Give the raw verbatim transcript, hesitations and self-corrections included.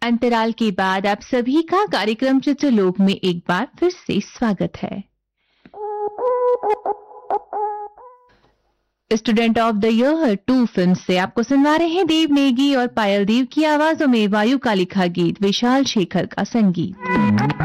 अंतराल के बाद आप सभी का कार्यक्रम चित्रलोक में एक बार फिर से स्वागत है। Student of the year to film से आपको सुनवा रहे हैं देव नेगी और पायल देव की आवाजों में वायु का लिखा गीत, विशाल शेखर का संगीत।